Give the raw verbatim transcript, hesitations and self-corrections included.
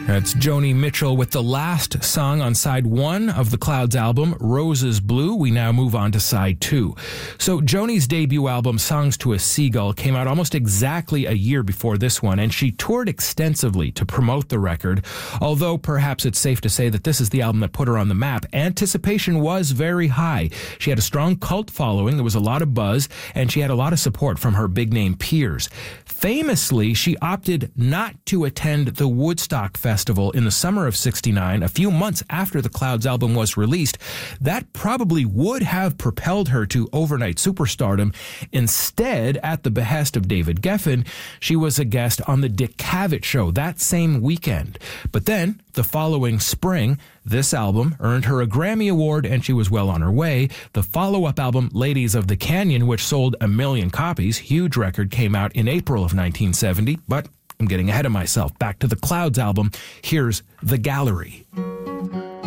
That's Joni Mitchell with the last song on side one of the Clouds album, Roses Blue. We now move on to side two. So Joni's debut album, Songs to a Seagull, came out almost exactly a year before this one, and she toured extensively to promote the record. Although perhaps it's safe to say that this is the album that put her on the map, anticipation was very high. She had a strong cult following, there was a lot of buzz, and she had a lot of support from her big-name peers. Famously, she opted not to attend the Woodstock Festival in the summer of sixty-nine, a few months after the Clouds album was released. That probably would have propelled her to overnight superstardom. Instead, at the behest of David Geffen, she was a guest on the Dick Cavett Show that same weekend. But then, the following spring, this album earned her a Grammy Award and she was well on her way. The follow-up album, Ladies of the Canyon, which sold a million copies, huge record, came out in April of nineteen seventy. But I'm getting ahead of myself. Back to the Clouds album. Here's The Gallery.